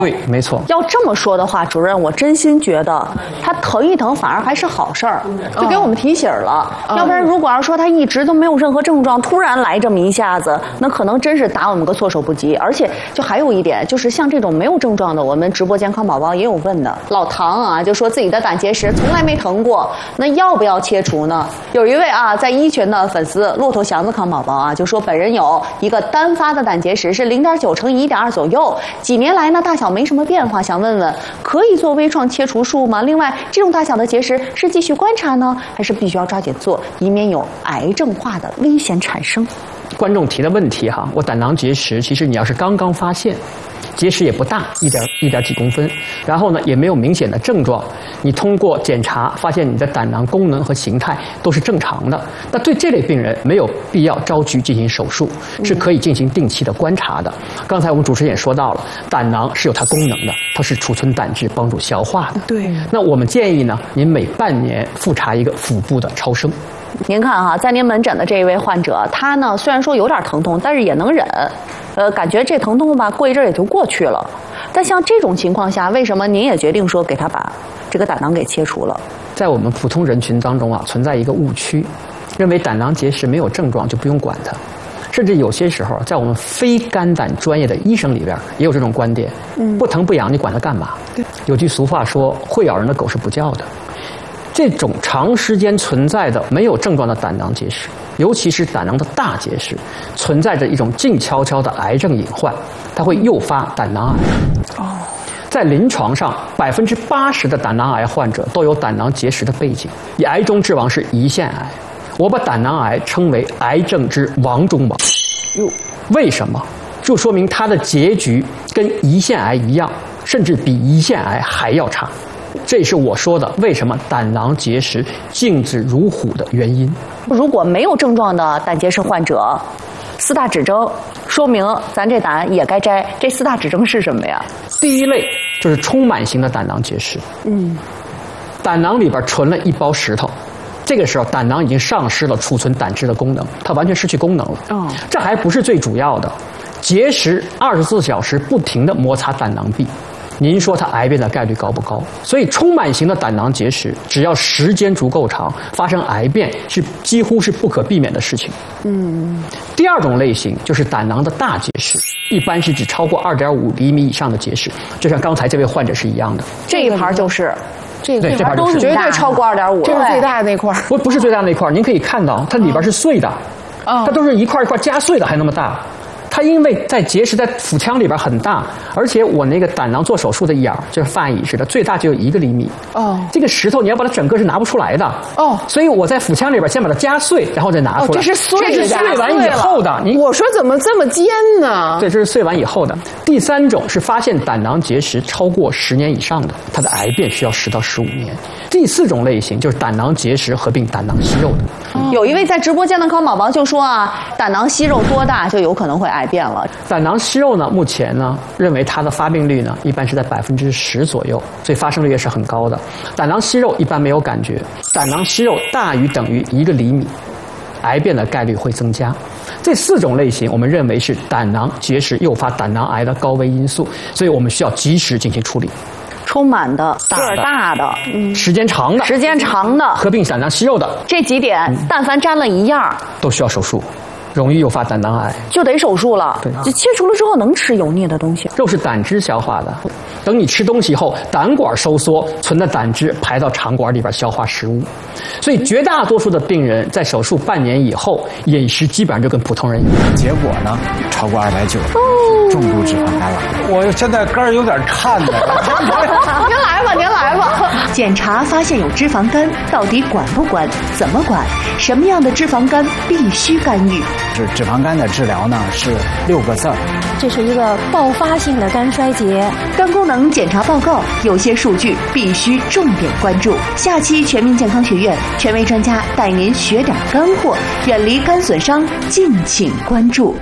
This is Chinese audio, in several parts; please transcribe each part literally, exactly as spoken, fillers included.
对，没错。 要这么说的话，主任，我真心觉得他疼一疼反而还是好事儿，就给我们提醒了。哦、要不然，如果要说他一直都没有任何症状，突然来这么一下子，那可能真是打我们个措手不及。而且，就还有一点，就是像这种没有症状的，我们直播间康宝宝也有问的。老唐啊，就说自己的胆结石从来没疼过，那要不要切除呢？有一位啊，在一群的粉丝骆驼祥子康宝宝啊，就说本人有一个单发的胆结石，是零点九乘以一点二左右，几年来呢大小没什么变化，想问问可以做微创切除术吗？另外，这种大小的结石是继续观察呢，还是必须要抓紧做，以免有癌症化的危险产生？ 观众提的问题哈，我胆囊结石其实你要是刚刚发现，结石也不大，一点一点几公分，然后呢也没有明显的症状，你通过检查发现你的胆囊功能和形态都是正常的，那对这类病人没有必要着急进行手术，是可以进行定期的观察的。刚才我们主持人也说到了，胆囊是有它功能的，它是储存胆汁帮助消化的。 对。那我们建议呢，您每半年复查一个腹部的超声。 您看哈，在您门诊的这一位患者，他呢虽然说有点疼痛，但是也能忍，呃，感觉这疼痛吧过一阵也就过去了。但像这种情况下，为什么您也决定说给他把这个胆囊给切除了？ 在我们普通人群当中啊，存在一个误区，认为胆囊结石没有症状就不用管它，甚至有些时候在我们非肝胆专业的医生里边也有这种观点，嗯，不疼不痒你管它干嘛？有句俗话说，会咬人的狗是不叫的。这种长时间存在的没有症状的胆囊结石，尤其是胆囊的大结石，存在着一种静悄悄的癌症隐患，它会诱发胆囊癌。哦，在临床上，百分之八十的胆囊癌患者都有胆囊结石的背景，以癌中之王是胰腺癌。我把胆囊癌称为癌症之王中王。哟，为什么？就说明它的结局跟胰腺癌一样，甚至比胰腺癌还要差。这也是我说的为什么胆囊结石镜子如虎的原因。 如果没有症状的胆结石患者，四大指征说明咱这胆也该摘。这四大指征是什么呀？ 第一类就是充满型的胆囊结石。嗯，胆囊里边存了一包石头，这个时候胆囊已经丧失了储存胆汁的功能，它完全失去功能了。哦，这还不是最主要的，结石二十四小时不停地摩擦胆囊壁。您说它癌变的概率高不高？所以充满型的胆囊结石，只要时间足够长，发生癌变是几乎是不可避免的事情。嗯。第二种类型就是胆囊的大结石，一般是指超过二点五厘米以上的结石，就像刚才这位患者是一样的。 这一盘就是。 这个这盘都是绝对超过二点五， 这是最大的那块。 不不是最大那块，您可以看到它里边是碎的，哦，它都是一块一块加碎的，还那么大。它因为在结石在腹腔里边很大，而且我那个胆囊做手术的眼儿就是饭椅似的，最大就有一个厘米。哦，这个石头你要把它整个是拿不出来的。哦，所以我在腹腔里边先把它夹碎，然后再拿出来。 哦，这是碎的， 这是碎完以后的。你我说怎么这么尖呢？ 对，这是碎完以后的。第三种是发现胆囊结石超过十年以上的，它的癌变需要十到十五年。第四种类型就是胆囊结石合并胆囊息肉的。 哦，有一位在直播间的康宝宝就说啊，胆囊息肉多大就有可能会癌变了。 胆囊息肉呢，目前呢认为它的发病率呢一般是在百分之十左右，所以发生率也是很高的。胆囊息肉一般没有感觉，胆囊息肉大于等于一个厘米，癌变的概率会增加。这四种类型我们认为是胆囊结石诱发胆囊癌的高危因素，所以我们需要及时进行处理。 充满的、个儿大的、 嗯、时间长的、 时间长的、 合并胆囊息肉的， 这几点，嗯、但凡沾了一样， 都需要手术。容易诱发胆囊癌， 就得手术了。 对， 就切除了之后能吃油腻的东西。 肉是胆汁消化的，等你吃东西后，胆管收缩，存的胆汁排到肠管里边消化食物。所以绝大多数的病人在手术半年以后，饮食基本上就跟普通人一样。 结果呢，超过二百九，重度脂肪肝了。 我现在肝有点颤的。 您来吧，您来吧。 检查发现有脂肪肝，到底管不管？怎么管？什么样的脂肪肝必须干预？ 是脂肪肝的治疗呢，是六个字儿。 这是一个爆发性的肝衰竭。 肝功能检查报告有些数据必须重点关注。下期全民健康学院权威专家带您学点干货，远离肝损伤，敬请关注。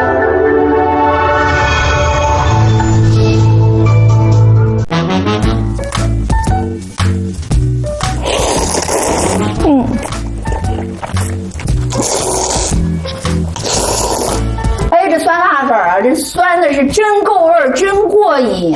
嗯。 哎，这酸辣粉啊，这酸的是真够味儿，真过瘾啊！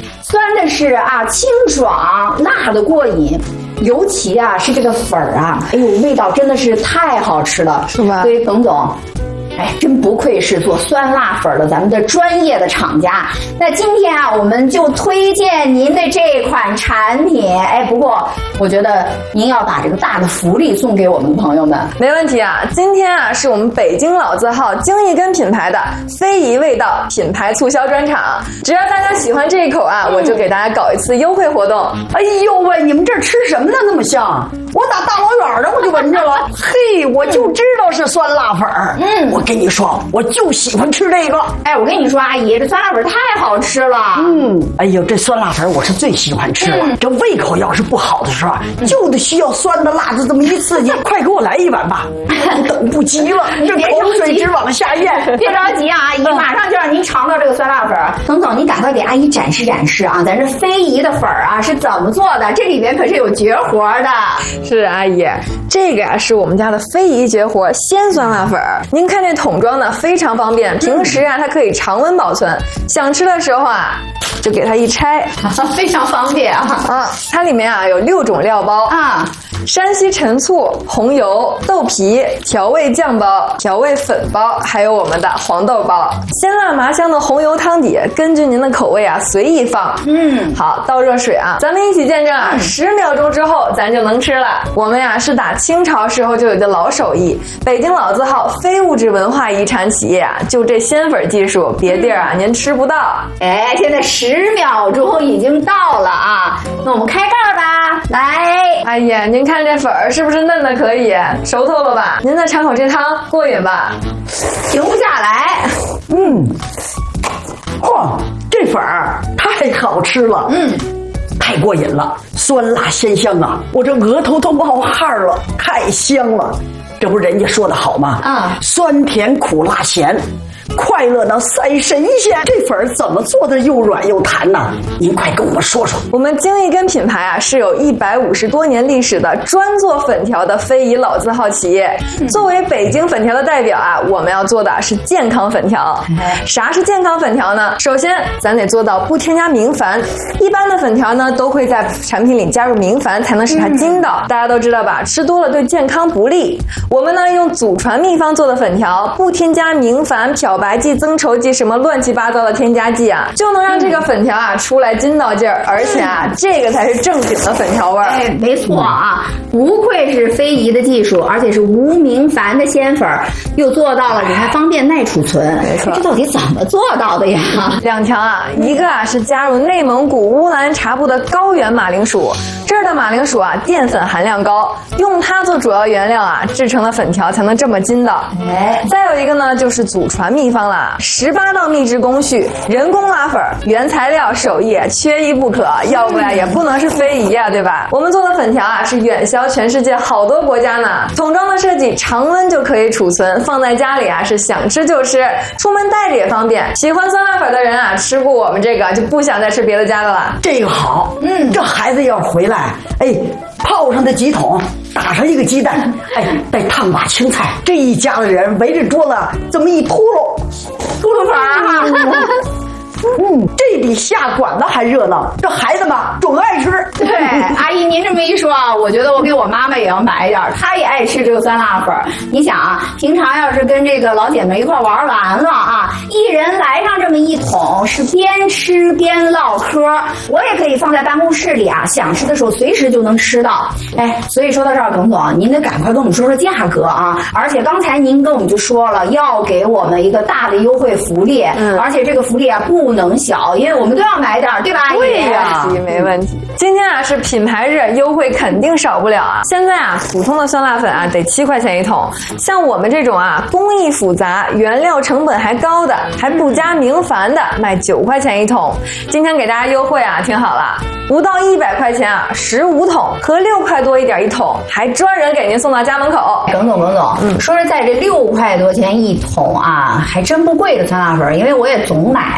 酸的是啊清爽，辣的过瘾。尤其啊是这个粉儿啊，哎呦，味道真的是太好吃了， 是吧？ 所以耿总，哎，真不愧是做酸辣粉的咱们的专业的厂家。那今天啊，我们就推荐您的这款产品。哎，不过我觉得您要把这个大的福利送给我们朋友们。 没问题啊，今天啊是我们北京老字号京一根品牌的非遗味道品牌促销专场，只要大家喜欢这一口啊，我就给大家搞一次优惠活动。 哎呦喂，你们这吃什么呢？那么香！我打大老远的我就闻着了。嘿，我就知道是酸辣粉儿。嗯，我跟你说，我就喜欢吃这个。 哎，我跟你说，阿姨，这酸辣粉太好吃了。 嗯，哎呦，这酸辣粉我是最喜欢吃了。嗯、这胃口要是不好的时候，嗯、就得需要酸的辣的这么一刺激。快给我来一碗吧，等不及了，这口水直往下咽。 别着急啊，阿姨，马上就让您尝到这个酸辣粉。耿总，您赶快给阿姨展示展示啊，咱这非遗的粉啊是怎么做的？这里面可是有绝活的。 是阿姨，这个呀、啊、是我们家的非遗绝活鲜酸辣粉儿。您看这桶装呢非常方便，平时啊它可以常温保存，想吃的时候啊就给它一拆， 非常方便啊。 啊，它里面啊有六种料包啊。山西陈醋、红油、豆皮、调味酱包、调味粉包，还有我们的黄豆包。鲜辣麻香的红油汤底，根据您的口味啊随意放。嗯，好，倒热水啊，咱们一起见证啊，十、嗯、秒钟之后咱就能吃了。我们呀、啊、是打清朝时候就有的老手艺，北京老字号非物质文化遗产企业啊，就这鲜粉技术，别地儿啊、嗯、您吃不到。 哎，现在十秒钟已经到了啊，那我们开盖吧，来。 哎呀，您看。看这粉儿是不是嫩的可以？熟透了吧？您再尝口这汤，过瘾吧？ 停不下来。 嗯，嚯，这粉儿太好吃了。嗯，太过瘾了，酸辣鲜香啊！我这额头都冒汗了，太香了。这不人家说的好吗？啊，酸甜苦辣咸。快乐的赛神仙，这粉儿怎么做的又软又弹呢？您快跟我们说说。 我们京一根品牌啊，是有一百五十多年历史的专做粉条的非遗老字号企业。嗯、作为北京粉条的代表啊，我们要做的是健康粉条。嗯、啥是健康粉条呢？首先，咱得做到不添加明矾。一般的粉条呢，都会在产品里加入明矾，才能使它筋道。嗯、大家都知道吧？吃多了对健康不利。我们呢，用祖传秘方做的粉条，不添加明矾、漂白剂、增稠剂什么乱七八糟的添加剂啊，就能让这个粉条啊出来筋道劲儿，而且啊，这个才是正经的粉条味儿。 哎，没错啊，不愧是非遗的技术，而且是无明矾的鲜粉，又做到了你还方便耐储存。没错，这到底怎么做到的呀？ 两条啊，一个啊是加入内蒙古乌兰察布的高原马铃薯，这儿的马铃薯啊淀粉含量高，用它做主要原料啊制成的粉条才能这么筋道。哎，再有一个呢就是祖传秘方啦，十八道秘制工序，人工拉粉，原材料手艺缺一不可，要不然也不能是非遗啊，对吧？我们做的粉条啊是远销全世界好多国家呢。桶装的设计，常温就可以储存，放在家里啊是想吃就吃，出门带着也方便。喜欢酸辣粉的人啊，吃过我们这个就不想再吃别的家的了。 这个好，嗯，这孩子要回来，哎，泡上的几桶，打上一个鸡蛋，哎，再烫把青菜，这一家的人围着桌子这么一秃噜， 秃噜粉儿哈。 嗯，这比下馆子还热闹，这孩子们总爱吃。 对，阿姨您这么一说啊，我觉得我给我妈妈也要买一点，她也爱吃这个酸辣粉。你想啊，平常要是跟这个老姐妹一块玩完了啊，一人来上这么一桶，是边吃边唠嗑，我也可以放在办公室里啊，想吃的时候随时就能吃到。哎，所以说到这儿，耿总，您得赶快跟我们说说价格啊！而且刚才您跟我们就说了，要给我们一个大的优惠福利，嗯，而且这个福利啊不能小，因为我们都要买点，对吧？ 对呀，没问题。今天啊是品牌日，优惠肯定少不了啊！现在啊，普通的酸辣粉啊得七块钱一桶，像我们这种啊工艺复杂、原料成本还高的，还不加明矾的，卖九块钱一桶。今天给大家优惠啊，听好了，不到一百块钱啊，十五桶，合六块多一点一桶，还专人给您送到家门口。 耿总，耿总，嗯，说实在，这六块多钱一桶啊，还真不贵的酸辣粉，因为我也总买啊。 没错。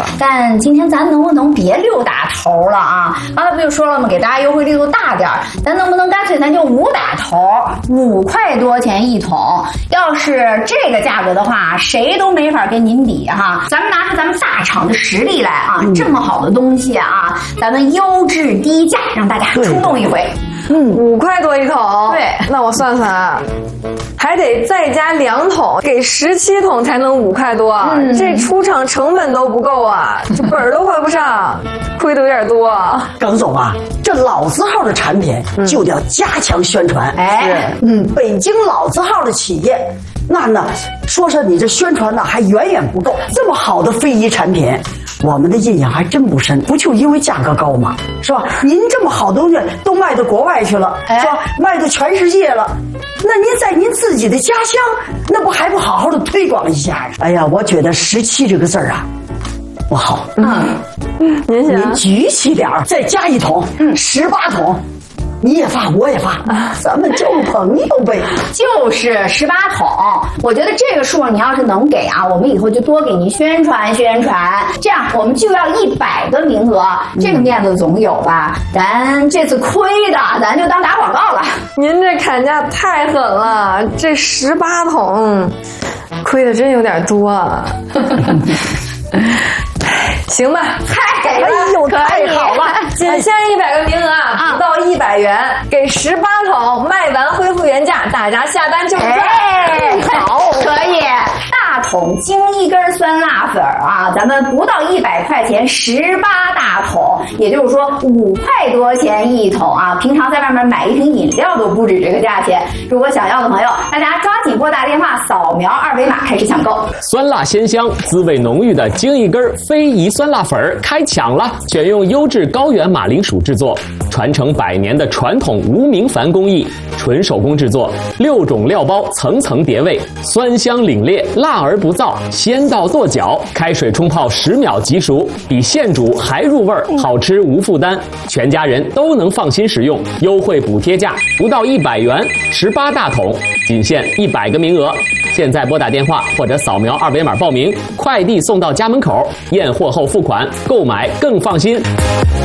但今天咱能不能别六打头了啊？刚才不就说了吗？给大家优惠力度大点儿，咱能不能干脆咱就五打头，五块多钱一桶？要是这个价格的话，谁都没法跟您比哈。咱们拿出咱们大厂的实力来啊，嗯、这么好的东西啊，咱们优质低价，让大家冲动一回。 嗯，五块多一桶。 对， 那我算算啊，还得再加两桶，给十七桶才能五块多。嗯、这出厂成本都不够啊，这本儿都还不上，亏的有点多。 耿总啊，这老字号的产品就得加强宣传。哎，嗯，北京老字号的企业，那呢，说是你这宣传呢还远远不够。这么好的非遗产品，我们的印象还真不深，不就因为价格高吗？是吧？您这么好东西都卖到国外去了，哎、是吧？卖到全世界了，那您在您自己的家乡，那不还不好好的推广一下？哎呀，我觉得十七这个字儿啊，不好。嗯，您您举起点儿，再加一桶，嗯，十八桶。你也发，我也发，咱们交个朋友呗。 就是十八桶，我觉得这个数你要是能给啊，我们以后就多给您宣传宣传，这样我们就要一百个名额，这个面子总有吧？咱这次亏的，咱就当打广告了。 您这砍价太狠了，这十八桶，亏的真有点多啊。行吧， 太给了，哎呦， 太好了！仅限一百个名额啊，不到一百元，给十八桶，卖完恢复原价，大家下单就是赚。 哎，好，可以。大桶精一根酸辣粉啊，咱们不到一百块钱，十八大桶，也就是说五块多钱一桶啊。平常在外面买一瓶饮料都不止这个价钱。如果想要的朋友，大家抓紧拨打电话，扫描二维码开始抢购。 酸辣鲜香、滋味浓郁的精一根非遗酸辣粉开抢了！选用优质高原马铃薯制作，传承百年的传统无名凡工艺，纯手工制作，六种料包层层叠味，酸香凛冽，辣而不燥，鲜到跺脚。开水冲泡十秒即熟，比现煮还入味儿，好吃无负担，全家人都能放心食用。优惠补贴价不到一百元，十八大桶，仅限一百个名额。现在拨打电话或者扫描二维码报名，快递送到家门口，验货后付款，购买更放心。